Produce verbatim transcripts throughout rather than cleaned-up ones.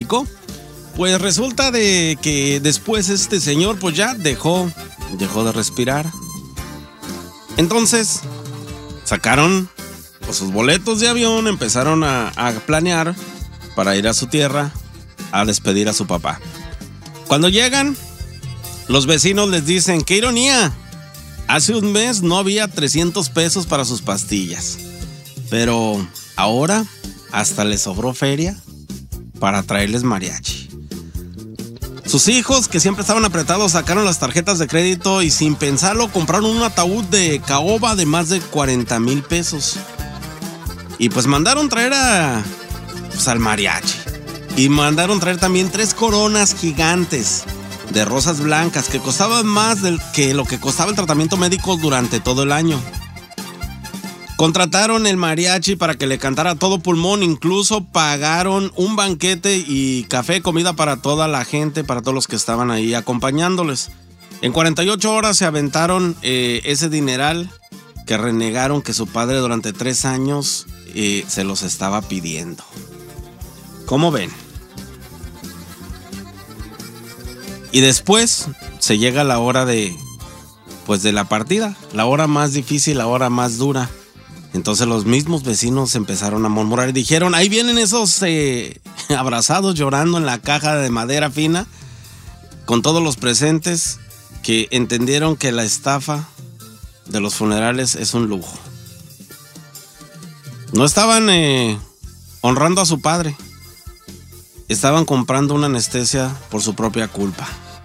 explicó? Pues resulta de que después este señor pues ya dejó, dejó de respirar. Entonces sacaron pues, sus boletos de avión, empezaron a, a planear para ir a su tierra a despedir a su papá. Cuando llegan, los vecinos les dicen, ¡qué ironía! Hace un mes no había trescientos pesos para sus pastillas, pero ahora hasta les sobró feria para traerles mariachi. Sus hijos, que siempre estaban apretados, sacaron las tarjetas de crédito y sin pensarlo compraron un ataúd de caoba de más de cuarenta mil pesos. Y pues mandaron traer a, pues, al mariachi. Y mandaron traer también tres coronas gigantes de rosas blancas que costaban más del que lo que costaba el tratamiento médico durante todo el año. Contrataron el mariachi para que le cantara a todo pulmón, incluso pagaron un banquete y café, comida para toda la gente, para todos los que estaban ahí acompañándoles. En cuarenta y ocho horas se aventaron eh, ese dineral que renegaron que su padre durante tres años eh, se los estaba pidiendo. ¿Cómo ven? Y después se llega la hora de, pues de la partida, la hora más difícil, la hora más dura. Entonces los mismos vecinos empezaron a murmurar y dijeron, ahí vienen esos eh, abrazados llorando en la caja de madera fina, con todos los presentes que entendieron que la estafa de los funerales es un lujo. No estaban eh, honrando a su padre. Estaban comprando una anestesia por su propia culpa.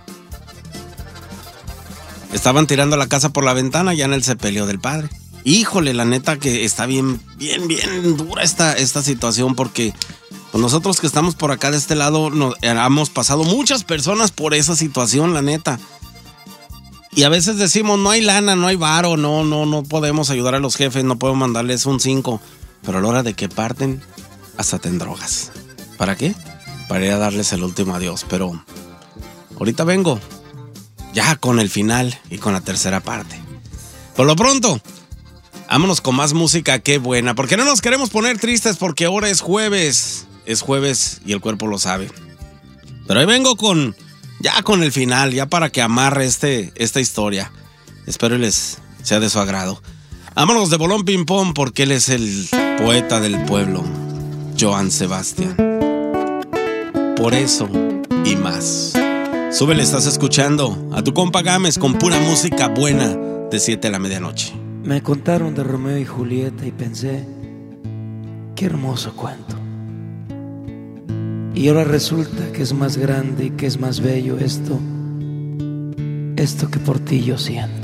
Estaban tirando la casa por la ventana ya en el sepelio del padre. Híjole, la neta que está bien, bien, bien dura esta, esta situación porque pues nosotros que estamos por acá de este lado nos, hemos pasado muchas personas por esa situación, la neta. Y a veces decimos, no hay lana, no hay varo, no, no, no podemos ayudar a los jefes, no podemos mandarles un cinco. Pero a la hora de que parten, hasta te drogas. ¿Para qué? Para ir a darles el último adiós, pero ahorita vengo ya con el final y con la tercera parte. Por lo pronto, vámonos con más música, qué buena, porque no nos queremos poner tristes porque ahora es jueves, es jueves y el cuerpo lo sabe. Pero ahí vengo con, ya con el final, ya para que amarre este, esta historia. Espero les sea de su agrado. Vámonos de Bolón Ping Pong porque él es el poeta del pueblo, Joan Sebastián. Por eso y más. Súbele, estás escuchando a tu compa Gámez con pura música buena de siete a la medianoche. Me contaron de Romeo y Julieta y pensé, qué hermoso cuento. Y ahora resulta que es más grande y que es más bello esto, esto que por ti yo siento.